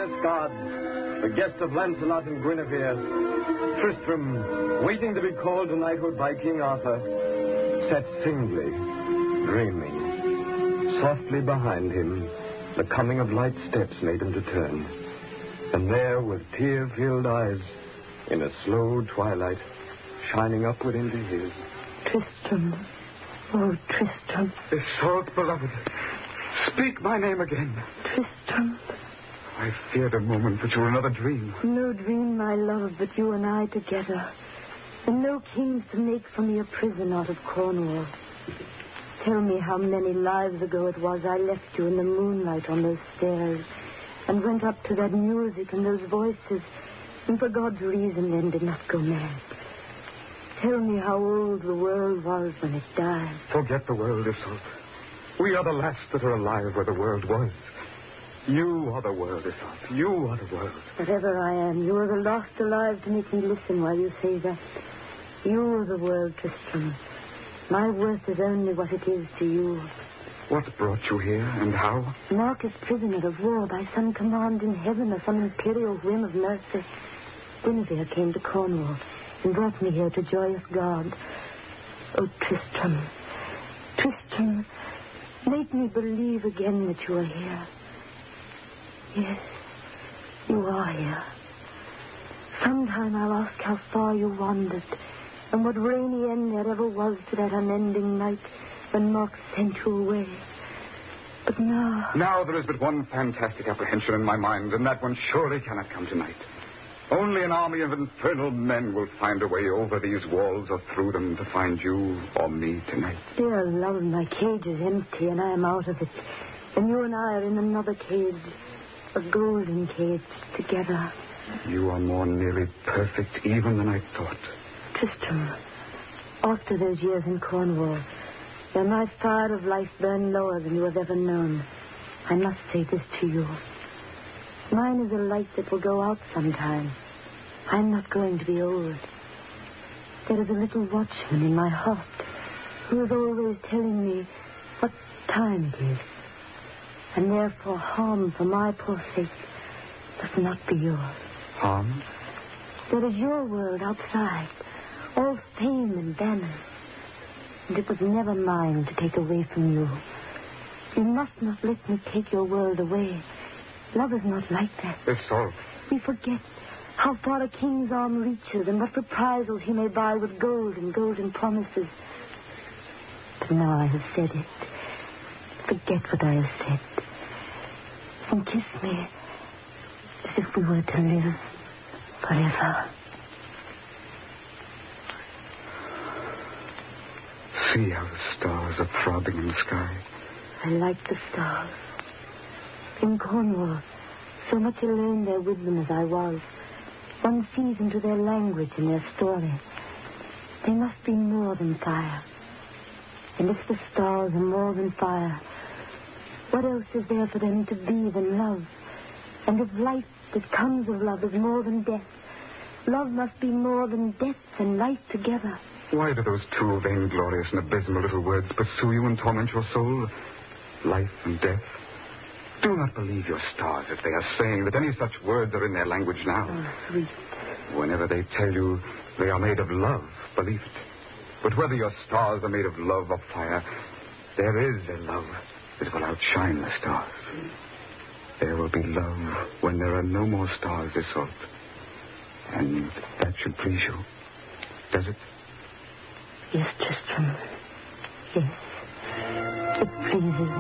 Escard, the guest of Lancelot and Guinevere, Tristram, waiting to be called to knighthood by King Arthur, sat singly, dreaming. Softly behind him, the coming of light steps made him to turn. And there, with tear-filled eyes, in a slow twilight, shining upward into his. Tristram. Oh, Tristram. Isolde, beloved. Speak my name again. Tristram. I feared a moment that you were another dream. No dream, my love, but you and I together. And no kings to make for me a prison out of Cornwall. Tell me how many lives ago it was I left you in the moonlight on those stairs and went up to that music and those voices and for God's reason then did not go mad. Tell me how old the world was when it died. Forget the world, Isolde. We are the last that are alive where the world was. You are the world, Isolde. You are the world. Whatever I am, you are the last alive to make me listen while you say that. You are the world, Tristram. My worth is only what it is to you. What brought you here and how? Mark is prisoner of war by some command in heaven or some imperial whim of mercy. Guinevere came to Cornwall and brought me here to joyous God. Oh, Tristram. Tristram, make me believe again that you are here. Yes, you are here. Sometime I'll ask how far you wandered and what rainy end there ever was to that unending night when Mark sent you away. But now... Now there is but one fantastic apprehension in my mind, and that one surely cannot come tonight. Only an army of infernal men will find a way over these walls or through them to find you or me tonight. Dear love, my cage is empty and I am out of it. And you and I are in another cage, a golden cage, together. You are more nearly perfect even than I thought. Tristram, after those years in Cornwall, when my fire of life burned lower than you have ever known, I must say this to you. Mine is a light that will go out sometime. I'm not going to be old. There is a little watchman in my heart who is always telling me what time it is. And therefore harm for my poor sake must not be yours. Harm? There is your world outside, all fame and banners. And it was never mine to take away from you. You must not let me take your world away. Love is not like that. Isolde. We forget how far a king's arm reaches and what reprisals he may buy with gold and golden promises. But now I have said it. Forget what I have said. And kiss me as if we were to live forever. See how the stars are throbbing in the sky. I like the stars. In Cornwall, so much alone there with them as I was, one sees into their language and their story. They must be more than fire. And if the stars are more than fire, what else is there for them to be than love? And if life that comes of love is more than death, love must be more than death and life together. Why do those two vainglorious and abysmal little words pursue you and torment your soul? Life and death. Do not believe your stars if they are saying that any such words are in their language now. Oh, sweet. Whenever they tell you they are made of love, believe it. But whether your stars are made of love or fire, there is a love that will outshine the stars. There will be love when there are no more stars, Isolde. And that should please you. Does it? Yes, Tristram. Yes. It pleases me.